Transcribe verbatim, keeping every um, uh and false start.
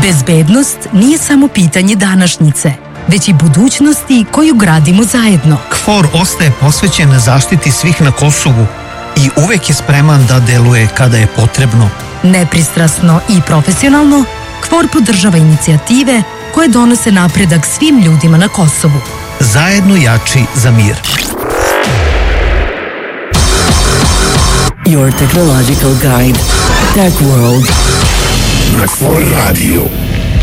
Bezbednost nije samo pitanje današnjice, već i budućnosti koju gradimo zajedno. KFOR ostaje posvećen zaštiti svih na Kosovu i uvek je spreman da deluje kada je potrebno. Nepristrasno i profesionalno, KFOR podržava inicijative koje donose napredak svim ljudima na Kosovu. Zajedno jači za mir. Your technological guide, Tech World. Na KFOR Radio.